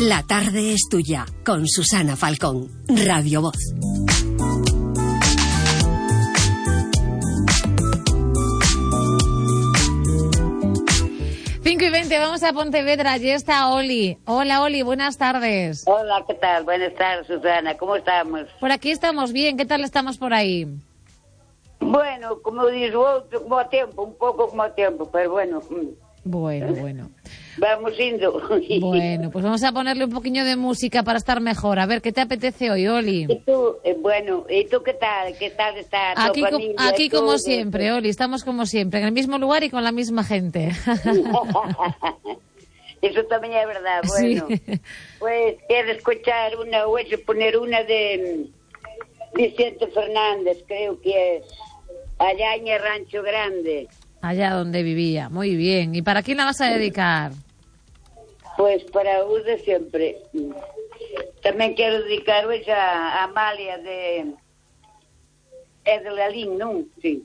La tarde es tuya, con Susana Falcón, Radio Voz. Cinco y 20, vamos a Pontevedra, allí está Oli. Hola Oli, buenas tardes. Hola, ¿qué tal? Buenas tardes, Susana, ¿cómo estamos? Por aquí estamos bien, ¿qué tal estamos por ahí? Bueno, como dice outro, como a tempo, un pouco como a tempo, pero bueno. Bueno. Vamos indo. Bueno, pues vamos a ponerle un poquillo de música para estar mejor. A ver, ¿qué te apetece hoy, Oli? ¿Y tú? Bueno, ¿y tú qué tal? ¿Qué tal está tu familia? Aquí como siempre, Oli, estamos como siempre, en el mismo lugar y con la misma gente. Eso también es verdad, bueno. Sí. Pues quiero escuchar poner una de Vicente Fernández, creo que es, allá en el Rancho Grande. Allá donde vivía, muy bien. ¿Y para quién la vas a dedicar? Pues para vos de siempre. También quiero dedicar hoy a Amalia de Lalín, ¿no? Sí.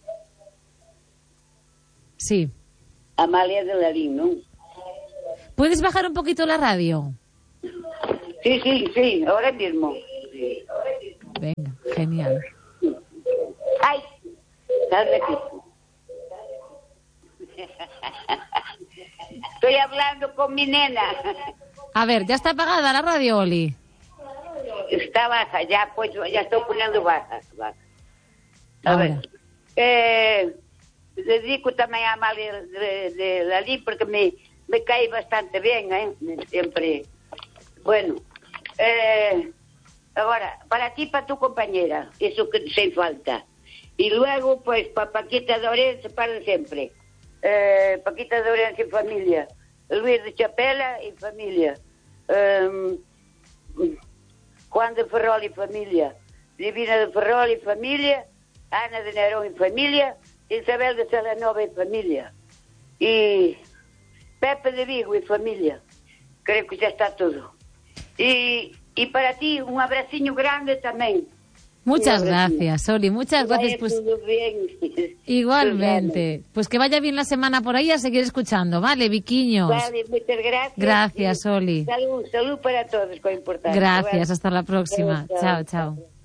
Sí. Amalia de Lalín, ¿no? ¿Puedes bajar un poquito la radio? Sí, ahora mismo. Venga, genial. ¡Ay! Dale aquí. Estoy hablando con mi nena. A ver, ¿ya está apagada la radio, Oli? Está baja, ya estoy poniendo baja. A ver. Dedico también a Amalia de Lalín porque me cae bastante bien, siempre. Bueno, ahora, para ti, para tu compañera, eso que sin falta. Y luego, pues, para Paquita de Orense, para siempre. Paquita de Orense y familia. Luis de Chapela y familia. Juan de Ferrol y familia. Divina de Ferrol y familia. Ana de Nerón y familia. Isabel de Salanova y familia. Y Pepe de Vigo y familia. Creo que ya está todo. Y para ti, un abracinho grande también. Muchas gracias, Oli, muchas gracias. Pues todo bien. igualmente. Pues que vaya bien la semana por ahí a seguir escuchando, ¿vale, Viquiños? Vale, muchas gracias. Gracias, Oli. Salud para todos, con importante. Gracias, hasta la próxima. Chao.